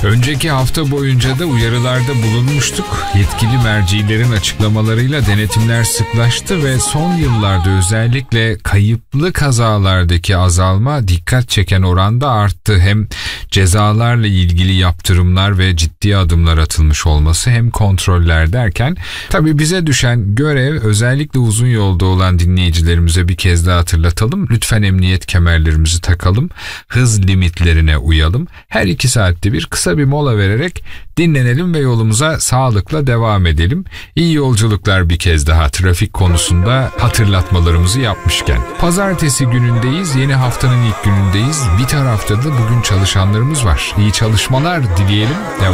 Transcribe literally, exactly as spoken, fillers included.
Önceki hafta boyunca da uyarılarda bulunmuştuk. Yetkili mercilerin açıklamalarıyla denetimler sıklaştı ve son yıllarda özellikle kayıplı kazalardaki azalma dikkat çeken oranda arttı. Hem cezalarla ilgili yaptırımlar ve ciddi adımlar atılmış olması hem kontroller derken tabii bize düşen görev özellikle uzun yolda olan dinleyicilerimize bir kez daha hatırlatalım. Lütfen emniyet kemerlerimizi takalım, hız limitlerine uyalım. Her iki saatte bir kısa bir mola vererek dinlenelim ve yolumuza sağlıkla devam edelim. İyi yolculuklar bir kez daha trafik konusunda hatırlatmalarımızı yapmışken. Pazartesi günündeyiz, yeni haftanın ilk günündeyiz. Bir tarafta da bugün çalışanlarımız var. İyi çalışmalar dileyelim. Devam